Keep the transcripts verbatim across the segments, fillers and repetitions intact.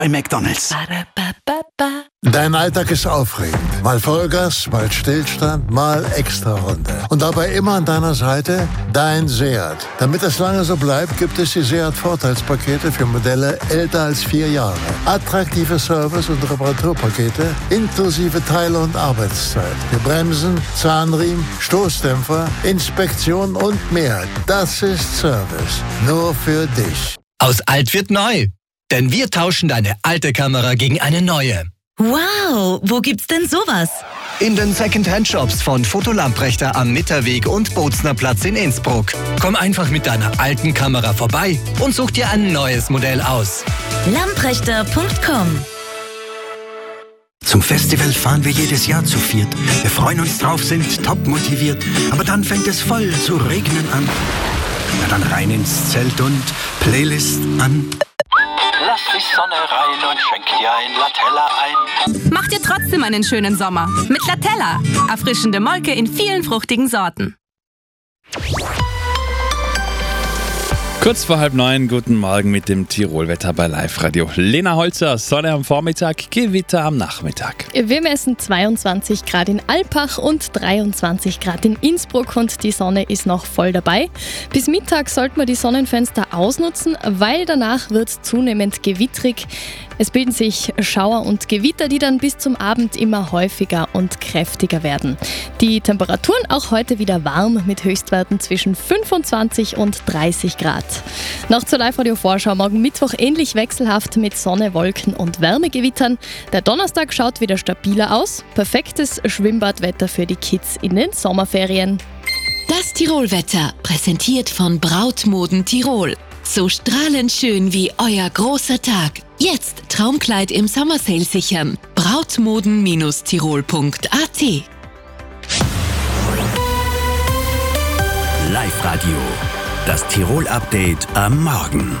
bei McDonald's. Ba-da-ba-ba-ba. Dein Alltag ist aufregend. Mal Vollgas, mal Stillstand, mal Extrarunde. Und dabei immer an deiner Seite dein Seat. Damit es lange so bleibt, gibt es die Seat-Vorteilspakete für Modelle älter als vier Jahre. Attraktive Service- und Reparaturpakete inklusive Teile- und Arbeitszeit. Für Bremsen, Zahnriemen, Stoßdämpfer, Inspektion und mehr. Das ist Service. Nur für dich. Aus alt wird neu. Denn wir tauschen deine alte Kamera gegen eine neue. Wow, wo gibt's denn sowas? In den Second-Hand-Shops von Foto Lamprechter am Mitterweg und Bozner Platz in Innsbruck. Komm einfach mit deiner alten Kamera vorbei und such dir ein neues Modell aus. lamprechter punkt com. Zum Festival fahren wir jedes Jahr zu viert. Wir freuen uns drauf, sind top motiviert. Aber dann fängt es voll zu regnen an. Na dann rein ins Zelt und Playlist an. Lass die Sonne rein und schenk dir ein Latella ein. Mach dir trotzdem einen schönen Sommer mit Latella. Erfrischende Molke in vielen fruchtigen Sorten. Kurz vor halb neun, guten Morgen mit dem Tirolwetter bei Live Radio. Lena Holzer, Sonne am Vormittag, Gewitter am Nachmittag. Wir messen zweiundzwanzig Grad in Alpbach und dreiundzwanzig Grad in Innsbruck und die Sonne ist noch voll dabei. Bis Mittag sollten wir die Sonnenfenster ausnutzen, weil danach wird es zunehmend gewittrig. Es bilden sich Schauer und Gewitter, die dann bis zum Abend immer häufiger und kräftiger werden. Die Temperaturen auch heute wieder warm mit Höchstwerten zwischen fünfundzwanzig und dreißig Grad. Noch zur Live-Radio-Vorschau. Morgen Mittwoch ähnlich wechselhaft mit Sonne, Wolken und Wärmegewittern. Der Donnerstag schaut wieder stabiler aus. Perfektes Schwimmbadwetter für die Kids in den Sommerferien. Das Tirolwetter, präsentiert von Brautmoden Tirol. So strahlend schön wie euer großer Tag. Jetzt Traumkleid im Summer Sale sichern. brautmoden Tirol punkt a t. Live-Radio. Das Tirol-Update am Morgen.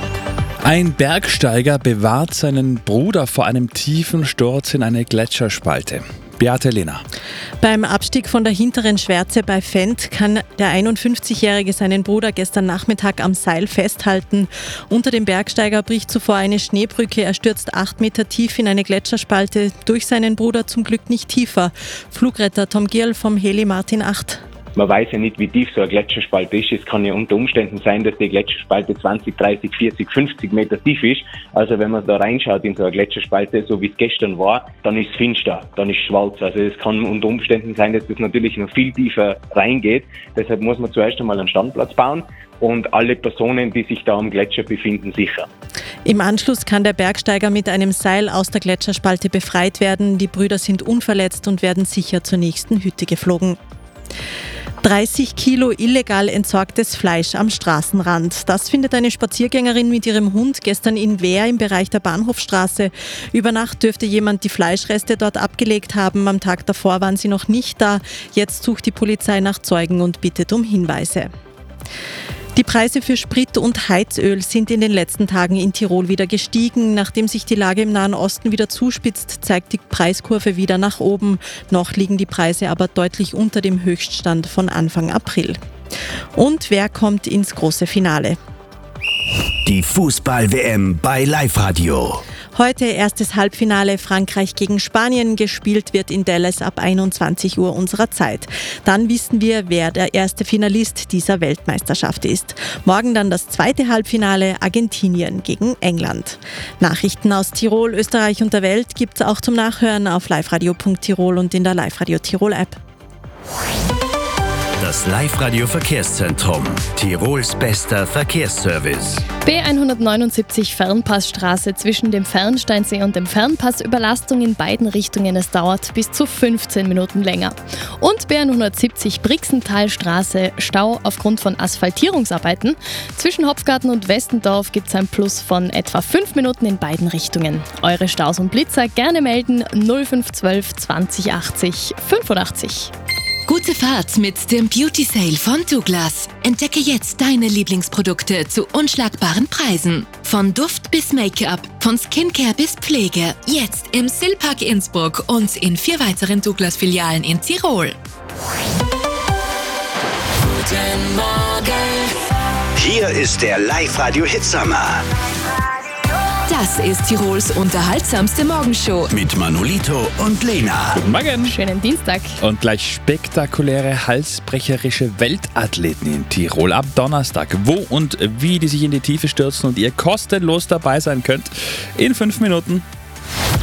Ein Bergsteiger bewahrt seinen Bruder vor einem tiefen Sturz in eine Gletscherspalte. Beate Lehner. Beim Abstieg von der hinteren Schwärze bei Fendt kann der einundfünfzigjährige seinen Bruder gestern Nachmittag am Seil festhalten. Unter dem Bergsteiger bricht zuvor eine Schneebrücke. Er stürzt acht Meter tief in eine Gletscherspalte. Durch seinen Bruder zum Glück nicht tiefer. Flugretter Tom Gierl vom Heli Martin acht. Man weiß ja nicht, wie tief so eine Gletscherspalte ist. Es kann ja unter Umständen sein, dass die Gletscherspalte zwanzig, dreißig, vierzig, fünfzig Meter tief ist. Also wenn man da reinschaut in so eine Gletscherspalte, so wie es gestern war, dann ist es finster, dann ist es schwarz. Also es kann unter Umständen sein, dass das natürlich noch viel tiefer reingeht. Deshalb muss man zuerst einmal einen Standplatz bauen und alle Personen, die sich da am Gletscher befinden, sichern. Im Anschluss kann der Bergsteiger mit einem Seil aus der Gletscherspalte befreit werden. Die Brüder sind unverletzt und werden sicher zur nächsten Hütte geflogen. dreißig Kilo illegal entsorgtes Fleisch am Straßenrand. Das findet eine Spaziergängerin mit ihrem Hund gestern in Wehr im Bereich der Bahnhofstraße. Über Nacht dürfte jemand die Fleischreste dort abgelegt haben. Am Tag davor waren sie noch nicht da. Jetzt sucht die Polizei nach Zeugen und bittet um Hinweise. Die Preise für Sprit und Heizöl sind in den letzten Tagen in Tirol wieder gestiegen. Nachdem sich die Lage im Nahen Osten wieder zuspitzt, zeigt die Preiskurve wieder nach oben. Noch liegen die Preise aber deutlich unter dem Höchststand von Anfang April. Und wer kommt ins große Finale? Die Fußball-W M bei Live Radio. Heute erstes Halbfinale Frankreich gegen Spanien. Gespielt wird in Dallas ab einundzwanzig Uhr unserer Zeit. Dann wissen wir, wer der erste Finalist dieser Weltmeisterschaft ist. Morgen dann das zweite Halbfinale Argentinien gegen England. Nachrichten aus Tirol, Österreich und der Welt gibt es auch zum Nachhören auf liveradio punkt tirol und in der Live-Radio Tirol-App. Das Live-Radio-Verkehrszentrum. Tirols bester Verkehrsservice. B hundertneunundsiebzig Fernpassstraße zwischen dem Fernsteinsee und dem Fernpass. Überlastung in beiden Richtungen. Es dauert bis zu fünfzehn Minuten länger. Und B hundertsiebzig Brixenthalstraße. Stau aufgrund von Asphaltierungsarbeiten. Zwischen Hopfgarten und Westendorf gibt es ein Plus von etwa fünf Minuten in beiden Richtungen. Eure Staus und Blitzer gerne melden null fünf eins zwei zwanzig achtzig fünfundachtzig. Gute Fahrt mit dem Beauty Sale von Douglas. Entdecke jetzt deine Lieblingsprodukte zu unschlagbaren Preisen. Von Duft bis Make-up, von Skincare bis Pflege. Jetzt im Silpark Innsbruck und in vier weiteren Douglas-Filialen in Tirol. Guten Morgen. Hier ist der Live-Radio-Hitsommer. Das ist Tirols unterhaltsamste Morgenshow. Mit Manolito und Lena. Guten Morgen. Schönen Dienstag. Und gleich spektakuläre, halsbrecherische Weltathleten in Tirol ab Donnerstag. Wo und wie die sich in die Tiefe stürzen und ihr kostenlos dabei sein könnt. In fünf Minuten.